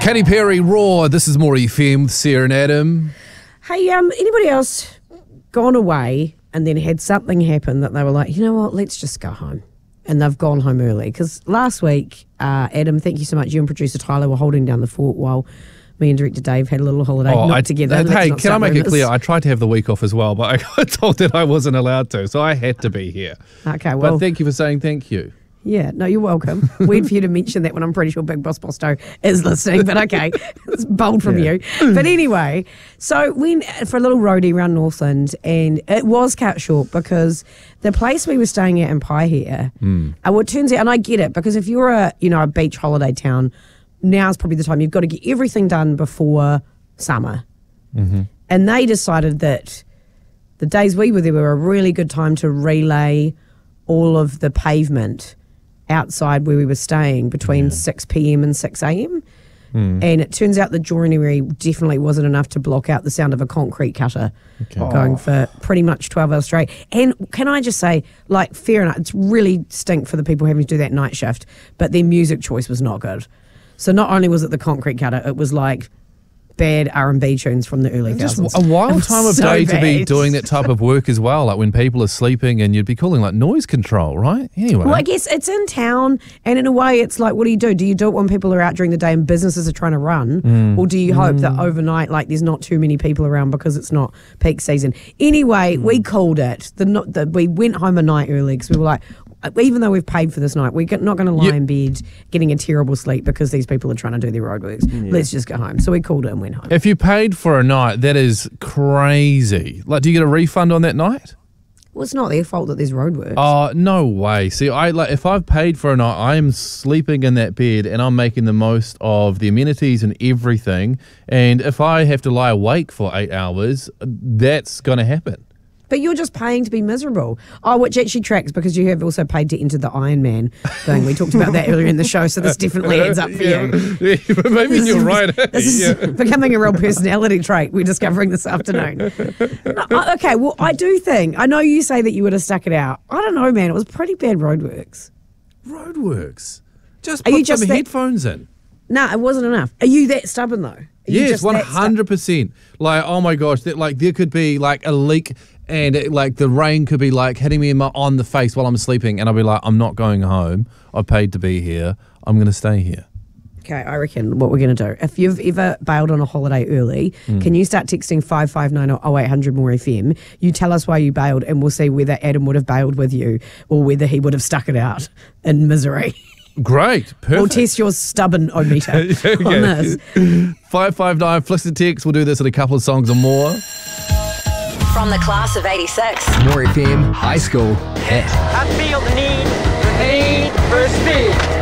Katy Perry, Raw. This is More FM with Sarah and Adam. Hey, anybody else gone away and then had something happen that they were like, you know what, let's just go home. And they've gone home early. Because last week, Adam, thank you so much, you and producer Tyler were holding down the fort while me and director Dave had a little holiday together. Hey, can I make it clear? I tried to have the week off as well, but I got told that I wasn't allowed to, so I had to be here. Okay, well. But thank you for saying thank you. Yeah, no, you're welcome. Weird for you to mention that when I'm pretty sure Big Boss Bosto is listening, but okay, it's bold from you. But anyway, so we went for a little roadie around Northland, and it was cut short because the place we were staying at in Paihia, well, it turns out, and I get it, because if you're a beach holiday town, now's probably the time you've got to get everything done before summer. Mm-hmm. And they decided that the days we were there were a really good time to relay all of the pavement outside where we were staying between 6 p.m. and 6 a.m. And it turns out the joinery definitely wasn't enough to block out the sound of a concrete cutter going for pretty much 12 hours straight. And can I just say, like, fair enough, it's really stink for the people having to do that night shift, but their music choice was not good. So not only was it the concrete cutter, it was like bad R&B tunes from the early 2000s. Just a wild time of day to be doing that type of work as well, like when people are sleeping, and you'd be calling like noise control, right? Anyway. Well, I guess it's in town, and in a way it's like, what do you do? Do you do it when people are out during the day and businesses are trying to run? Or do you hope that overnight, like, there's not too many people around because it's not peak season? Anyway, we called it. We went home a night early because we were like, even though we've paid for this night, we're not going to lie in bed getting a terrible sleep because these people are trying to do their roadworks. Let's just go home. So we called it and went home. If you paid for a night, that is crazy. Like, do you get a refund on that night? Well, it's not their fault that there's roadworks. Oh, no way. See, if I've paid for a night, I am sleeping in that bed and I'm making the most of the amenities and everything. And if I have to lie awake for 8 hours, that's going to happen. But you're just paying to be miserable. Oh, which actually tracks because you have also paid to enter the Iron Man thing. We talked about that earlier in the show, so this definitely adds up for you. Yeah, but maybe you're right. This is becoming a real personality trait we're discovering this afternoon. Okay, well, I do think, I know you say that you would have stuck it out. I don't know, man. It was pretty bad roadworks. Roadworks? Just put some headphones in. Nah, it wasn't enough. Are you that stubborn, though? Yes, 100%. Like, oh my gosh, there could be like a leak, and the rain could be like hitting me on the face while I'm sleeping, and I'll be like, I'm not going home. I paid to be here. I'm going to stay here. Okay, I reckon what we're going to do, if you've ever bailed on a holiday early, can you start texting 559 or 0800 More FM? You tell us why you bailed, and we'll see whether Adam would have bailed with you or whether he would have stuck it out in misery. Great, perfect. We'll test your stubborn-o-meter on this. 559, flicks the text. We'll do this in a couple of songs or more. From the class of 86. More FM High School Hit. I feel the need for speed.